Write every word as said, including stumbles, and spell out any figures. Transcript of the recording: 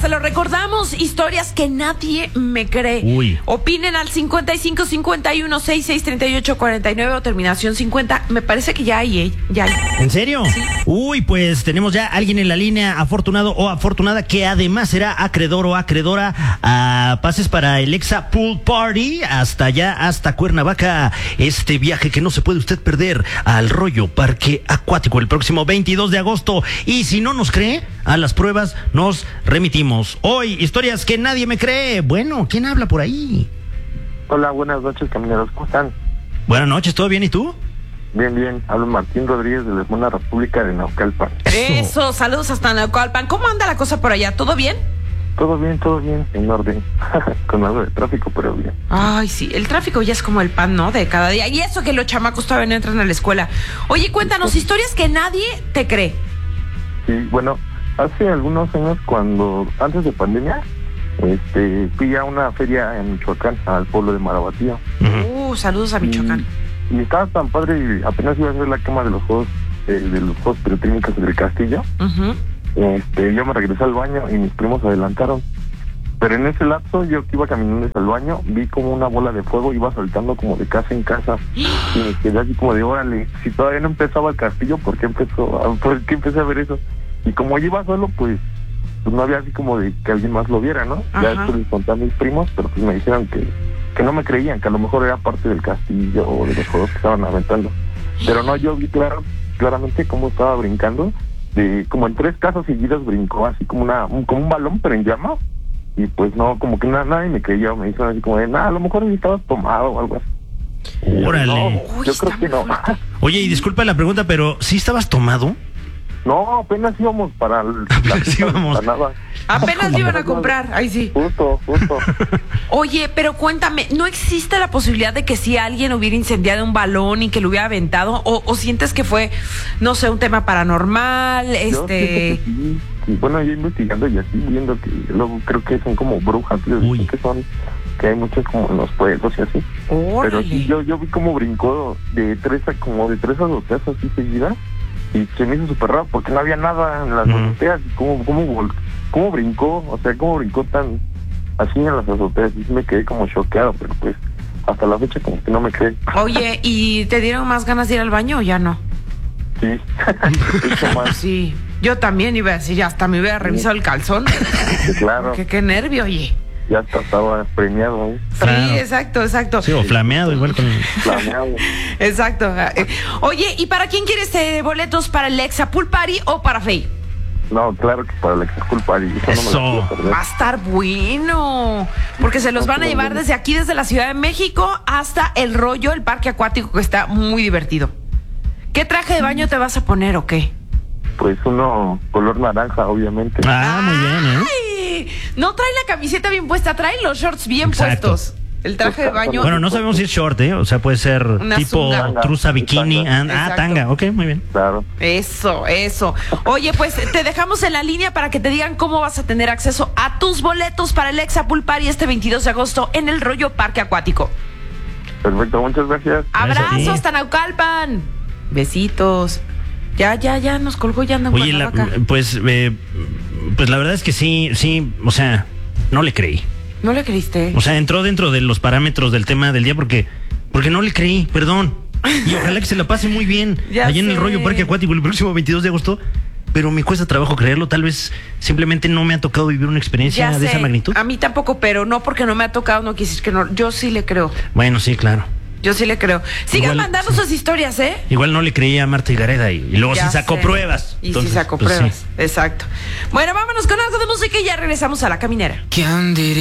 se lo recordamos, historias que nadie me cree. Uy. Opinen al cincuenta y cinco cincuenta y uno sesenta y seis treinta y ocho cuarenta y nueve o terminación cincuenta. Me parece que ya hay, ¿eh? Ya hay. ¿En serio? Sí. Uy, pues tenemos ya alguien en la línea, afortunado o afortunada, que además será acreedor o acreedora a pases para el Exa Pool Party hasta allá, hasta Cuernavaca. Este viaje que no se puede usted perder al Rollo Parque Acuático el próximo veintidós de agosto. Y si no nos cree, a las pruebas nos remitimos. Hoy, historias que nadie me cree. Bueno, ¿quién habla por ahí? Hola, buenas noches, camineros, ¿cómo están? Buenas noches, ¿todo bien y tú? Bien, bien, hablo Martín Rodríguez de la hermana República de Naucalpan. Eso, saludos hasta Naucalpan. ¿Cómo anda la cosa por allá? ¿Todo bien? Todo bien, todo bien, en orden, con algo de tráfico, pero bien. Ay, sí, el tráfico ya es como el pan, ¿no? De cada día. Y eso que los chamacos todavía no entran a la escuela. Oye, cuéntanos historias que nadie te cree. Sí, bueno, hace algunos años, cuando, antes de pandemia, este, fui a una feria en Michoacán, al pueblo de Marabatío. Uh, uh saludos a Michoacán. Y, y estaba tan padre, y apenas iba a hacer la quema de los juegos, eh, de los juegos pirotécnicos del castillo. Uh-huh. Este, yo me regresé al baño y mis primos adelantaron. Pero en ese lapso, yo que iba caminando hacia el baño, vi como una bola de fuego iba saltando como de casa en casa. Y me quedé así como de, órale, si todavía no empezaba el castillo, ¿por qué empezó a, por qué empecé a ver eso? Y como yo iba solo, pues, pues no había así como de que alguien más lo viera, ¿no? Ajá. Ya después les conté a mis primos, pero pues me dijeron que, que no me creían, que a lo mejor era parte del castillo o de los juegos que estaban aventando. Pero no, yo vi claro, claramente cómo estaba brincando. De, como en tres casas seguidas brincó así como una un, como un balón pero en llamas, y pues no, como que na, nadie me creía, me dijeron así como de, nada, a lo mejor ni estabas tomado o algo así. Órale. No, Uy, yo creo que no. Oye, y disculpa la pregunta, pero ¿sí estabas tomado? No, apenas íbamos para el, la Apenas íbamos. empanada. Apenas lo iban a comprar. Ay, sí. Justo, justo. Oye, pero cuéntame, ¿no existe la posibilidad de que si alguien hubiera incendiado un balón y que lo hubiera aventado? ¿O, o sientes que fue, no sé, un tema paranormal? Yo Este... siento que sí. Y bueno, yo investigando y así viendo que luego creo que son como brujas, yo Uy. que son, que hay muchos como en los pueblos y así. Pero sí, yo, yo vi como brincó de tres a como de tres azoteas así seguidas, y se me hizo súper raro porque no había nada en las Mm. azoteas. Y cómo, cómo, cómo brincó, o sea, cómo brincó tan así en las azoteas, y sí me quedé como choqueado, pero pues hasta la fecha como que no me creen. Oye, ¿y te dieron más ganas de ir al baño o ya no? Sí. Mucho más. Sí, yo también iba a decir, ya hasta me hubiera revisado el calzón. Claro, Que qué nervio, oye. ya hasta estaba premiado, ¿eh? Claro. Sí, exacto, exacto. Sí, o flameado igual con... Planeado. Exacto. Eh, Oye, ¿y para quién quieres eh, boletos? ¿Para el Exa Pool Party o para Fey? No, claro que para el Exculpa y eso, Eso. no me lo quiero perder. Va a estar bueno, porque se los van a llevar desde aquí, desde la Ciudad de México, hasta El Rollo, el parque acuático, que está muy divertido. ¿Qué traje de baño te vas a poner o qué? Pues uno color naranja, obviamente. Ah, muy bien, ¿eh? ¡Ay! No trae la camiseta bien puesta, trae los shorts bien Exacto. puestos. El traje de baño. Bueno, no sabemos si es short, ¿eh? O sea, puede ser Una tipo zunga. truza bikini. Ah, ah, Exacto. tanga. Ok, muy bien. Claro. Eso, eso. Oye, pues te dejamos en la línea para que te digan cómo vas a tener acceso a tus boletos para el Exa Pool Party este veintidós de agosto en el Rollo Parque Acuático. Perfecto, muchas gracias. Gracias a ti. Abrazos, Tanaucalpan. Besitos. Ya, ya, ya nos colgó, ya anda en Oye, la- Cuernavaca. pues, eh, pues la verdad es que sí, sí, o sea, no le creí. ¿No le creíste? O sea, entró dentro de los parámetros del tema del día porque, porque no le creí, perdón. Y ojalá que se la pase muy bien Ya allá en el sé. Rollo Parque Acuático el próximo veintidós de agosto. Pero me cuesta trabajo creerlo, tal vez simplemente no me ha tocado vivir una experiencia Ya de sé. esa magnitud. A mí tampoco, pero no porque no me ha tocado, no quiere decir que no. Yo sí le creo. Bueno, sí, claro. Yo sí le creo. Sigan Igual- mandando sus historias, ¿eh? Igual no le creía a Marta Higareda y, y luego Ya sí sacó sé. pruebas. Y Entonces, sí sacó pues, pruebas. sí. Exacto. Bueno, vámonos con algo de música y ya regresamos a La Caminera. ¿Quién diría?